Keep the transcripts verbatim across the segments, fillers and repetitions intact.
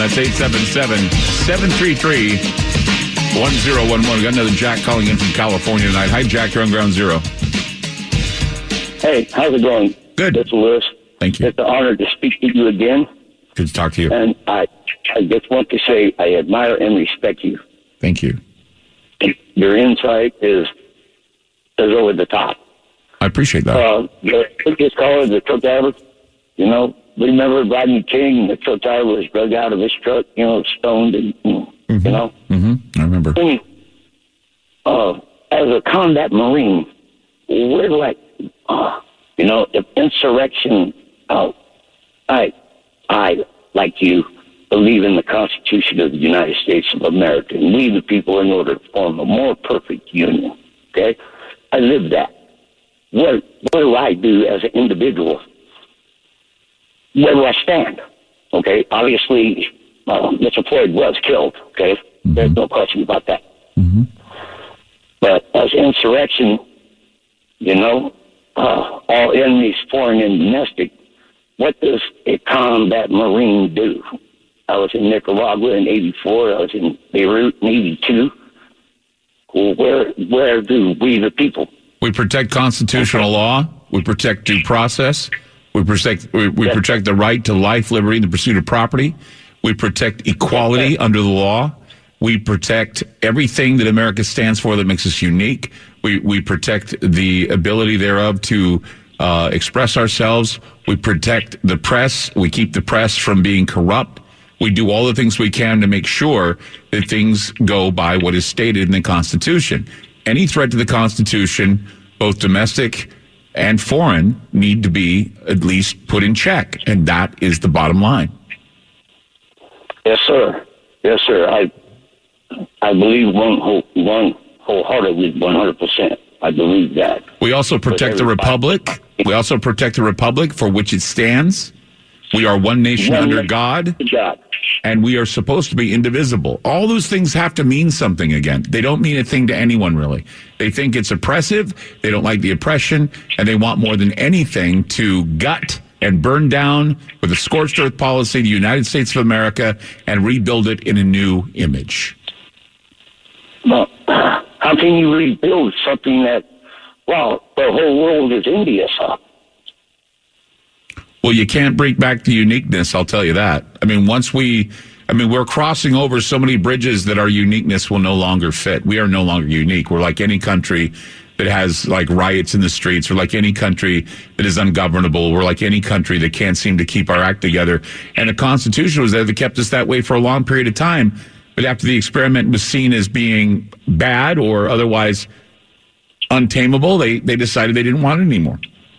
That's eight seven seven, seven three three, one zero one one. We got another Jack calling in from California tonight. Hi, Jack. You're on Ground Zero. Hey, how's it going? Good. It's Lewis. Thank you. It's an honor to speak to you again. Good to talk to you. And I, I just want to say I admire and respect you. Thank you. Your insight is is over the top. I appreciate that. Uh, the previous caller, the truck driver, you know, remember Rodney King, the truck driver was drug out of his truck, you know, stoned, and, mm-hmm. you know. Mm-hmm. I remember. And, uh, as a combat Marine, we're like, uh, you know, if insurrection, uh, I, I, like you, believe in the Constitution of the United States of America, and we the people in order to form a more perfect union, okay? I live that. What, what do I do as an individual? Where do I stand? Okay, obviously, uh, Mister Floyd was killed, okay? Mm-hmm. There's no question about that. Mm-hmm. But as insurrection, you know, uh, all enemies, foreign and domestic, what does a combat Marine do? I was in Nicaragua in eighty-four. I was in Beirut in eighty-two. Well, where, where do we, the people? We protect constitutional law. We protect due process. We protect we, we yes. protect the right to life, liberty, and the pursuit of property. We protect equality yes. under the law. We protect everything that America stands for that makes us unique. We we protect the ability thereof to uh, express ourselves. We protect the press. We keep the press from being corrupt. We do all the things we can to make sure that things go by what is stated in the Constitution. Any threat to the Constitution, both domestic and foreign, need to be at least put in check, and that is the bottom line. Yes, sir. Yes, sir. I I believe one whole, one wholeheartedly, one hundred percent. I believe that. We also protect the Republic. We also protect the Republic for which it stands. We are one nation one under nation God. God. And we are supposed to be indivisible. All those things have to mean something again. They don't mean a thing to anyone, really. They think it's oppressive, they don't like the oppression, and they want more than anything to gut and burn down with a scorched earth policy the United States of America and rebuild it in a new image. Well, how can you rebuild something that, well, the whole world is envious of? Well, you can't bring back the uniqueness, I'll tell you that. I mean, once we, I mean, we're crossing over so many bridges that our uniqueness will no longer fit. We are no longer unique. We're like any country that has like riots in the streets. We're like any country that is ungovernable. We're like any country that can't seem to keep our act together. And the Constitution was there that kept us that way for a long period of time. But after the experiment was seen as being bad or otherwise untamable, they, they decided they didn't want it anymore.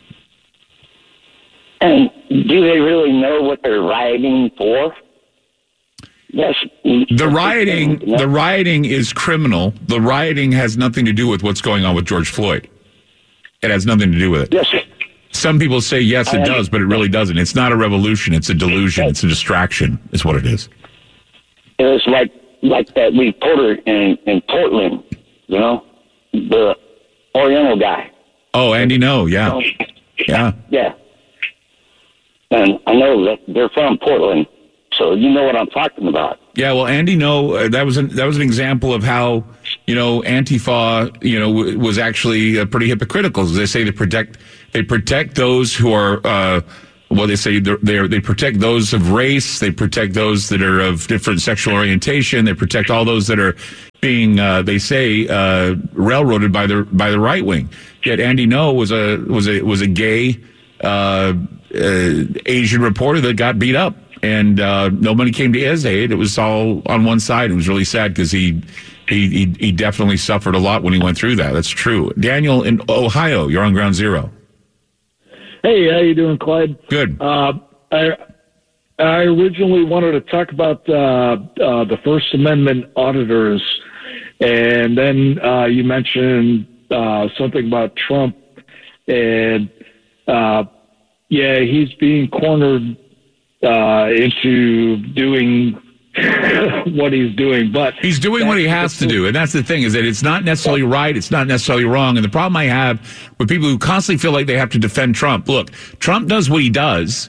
And do they really know what they're rioting for? Yes. The rioting, the rioting is criminal. The rioting has nothing to do with what's going on with George Floyd. It has nothing to do with it. Yes. Some people say yes, it does, but it really doesn't. It's not a revolution. It's a delusion. It's a distraction. Is what it is. It was like like that reporter in in Portland, you know, the Oriental guy. Oh, Andy No, yeah, yeah, yeah. And I know that they're from Portland, so you know what I'm talking about. Yeah, well, Andy, no, uh, that was an, that was an example of how, you know, Antifa, you know, w- was actually uh, pretty hypocritical. They say they protect they protect those who are, uh, well, they say they they protect those of race, they protect those that are of different sexual orientation, they protect all those that are being, uh, they say, uh, railroaded by the by the right wing. Yet Andy No was a was a was a gay. Uh, uh, Asian reporter that got beat up, and uh, nobody came to his aid. It was all on one side. It was really sad because he, he he he definitely suffered a lot when he went through that. That's true. Daniel in Ohio, you're on Ground Zero. Hey, how you doing, Clyde? Good. Uh, I I originally wanted to talk about uh, uh, the First Amendment auditors, and then uh, you mentioned uh, something about Trump, and uh, yeah, he's being cornered uh, into doing what he's doing, but he's doing what he has to do, and that's the thing, is that it's not necessarily right, it's not necessarily wrong. And the problem I have with people who constantly feel like they have to defend Trump, look, Trump does what he does,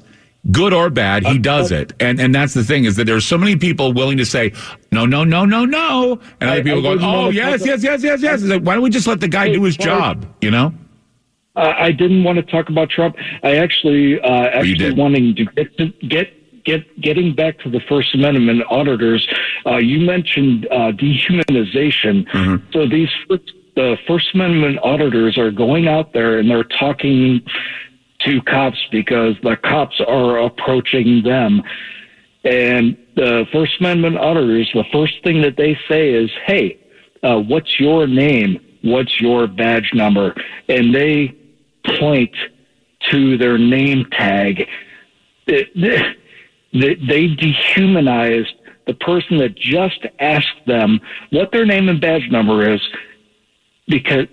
good or bad, he does it. And and that's the thing, is that there's so many people willing to say, no, no, no, no, no. And other I, people I going, oh, yes, yes, yes, yes, yes. It's like, why don't we just let the guy Hey, do his Clark, job, you know? Uh, I didn't want to talk about Trump. I actually, uh, actually did. wanting to get to get, get, getting back to the First Amendment auditors. Uh, you mentioned, uh, dehumanization. Mm-hmm. So these, the First Amendment auditors are going out there and they're talking to cops because the cops are approaching them. And the First Amendment auditors, the first thing that they say is, hey, uh, what's your name? What's your badge number? And they point to their name tag. They, they, they dehumanized the person that just asked them what their name and badge number is, because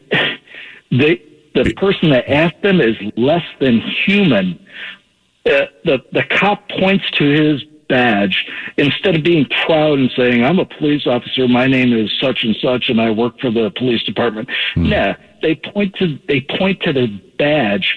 they, the person that asked them is less than human. Uh, the the cop points to his badge instead of being proud and saying, I'm a police officer, my name is such and such, and I work for the police department. Hmm. Yeah, they point to they point to the badge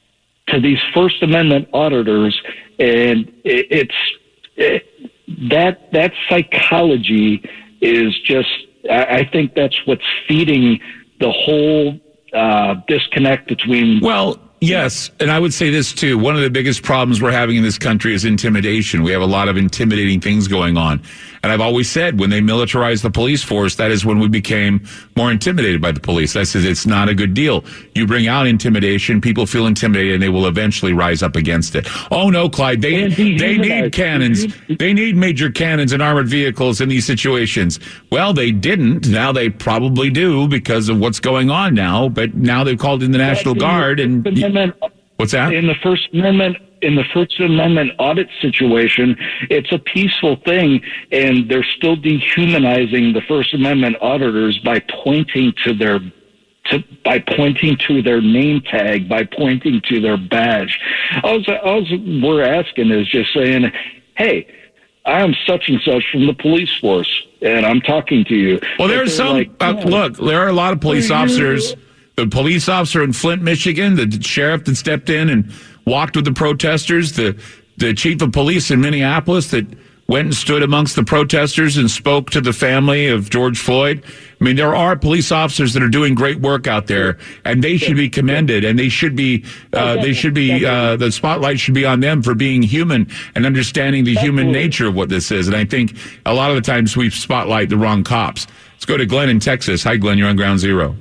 to these First Amendment auditors, and it, it's it, that that psychology is just. I, I think that's what's feeding the whole uh, disconnect between. Well, yes, and I would say this too. One of the biggest problems we're having in this country is intimidation. We have a lot of intimidating things going on. And I've always said, when they militarized the police force, that is when we became more intimidated by the police. I said, it's not a good deal. You bring out intimidation, people feel intimidated, and they will eventually rise up against it. Oh, no, Clyde, they, they need cannons. They need major cannons and armored vehicles in these situations. Well, they didn't. Now they probably do because of what's going on now. But now they've called in the National Guard. and What's that? In the First Amendment, in the First Amendment audit situation, it's a peaceful thing, and they're still dehumanizing the First Amendment auditors by pointing to their to, by pointing to their name tag, by pointing to their badge. All, all we're asking is just saying, hey, I am such and such from the police force, and I'm talking to you. Well, there's some, like, uh, yeah. look, there are a lot of police officers. The police officer in Flint, Michigan, the sheriff that stepped in and walked with the protesters, the, the chief of police in Minneapolis that went and stood amongst the protesters and spoke to the family of George Floyd. I mean, there are police officers that are doing great work out there, and they should be commended, and they should be, uh, they should be, uh, the spotlight should be on them for being human and understanding the human nature of what this is. And I think a lot of the times we spotlight the wrong cops. Let's go to Glenn in Texas. Hi, Glenn. You're on Ground Zero.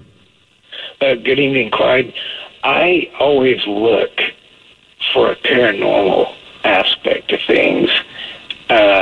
Uh, good evening, Clyde. I always look for a paranormal aspect of things, uh,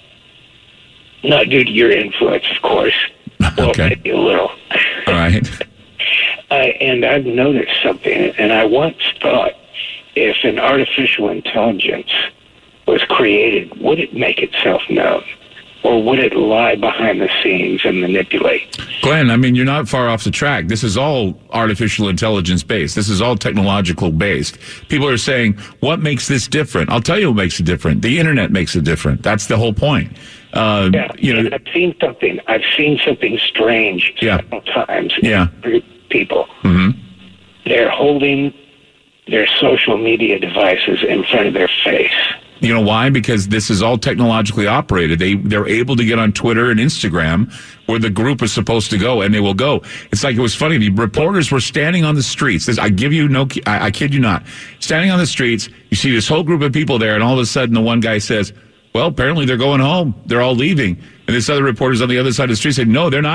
not due to your influence, of course. Well, okay. Maybe a little. All right. uh, and I've noticed something, and I once thought, if an artificial intelligence was created, would it make itself known? Or would it lie behind the scenes and manipulate? Glenn, I mean, you're not far off the track. This is all artificial intelligence based. This is all technological based. People are saying, what makes this different? I'll tell you what makes it different. The internet makes it different. That's the whole point. Uh, yeah, you know, and I've seen something. I've seen something strange yeah. several times. Yeah. People. Mm-hmm. They're holding their social media devices in front of their face. You know why? Because this is all technologically operated. They, they're able to get on Twitter and Instagram where the group is supposed to go, and they will go. It's like, it was funny. The reporters were standing on the streets. This, I give you no, I, I kid you not. Standing on the streets, you see this whole group of people there, and all of a sudden the one guy says, well, apparently they're going home. They're all leaving. And this other reporter's on the other side of the street said, no, they're not.